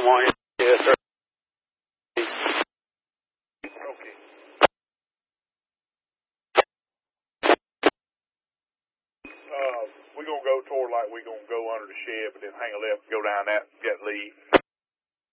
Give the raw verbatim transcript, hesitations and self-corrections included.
one. Yes, sir. Okay. Uh, we're going to go toward like we're going to go under the shed, but then hang a left, go down that, get leave.